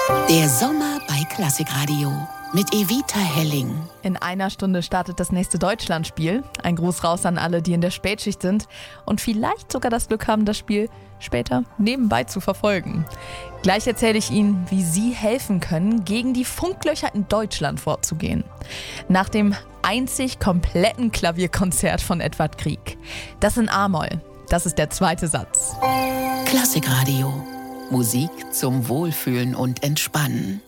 Der Sommer bei Klassikradio mit Evita Helling. In einer Stunde startet das nächste Deutschlandspiel. Ein Gruß raus an alle, die in der Spätschicht sind und vielleicht sogar das Glück haben, das Spiel später nebenbei zu verfolgen. Gleich erzähle ich Ihnen, wie Sie helfen können, gegen die Funklöcher in Deutschland vorzugehen. Nach dem einzig kompletten Klavierkonzert von Edvard Grieg. Das in A-Moll. Das ist der zweite Satz. Klassikradio. Musik zum Wohlfühlen und Entspannen.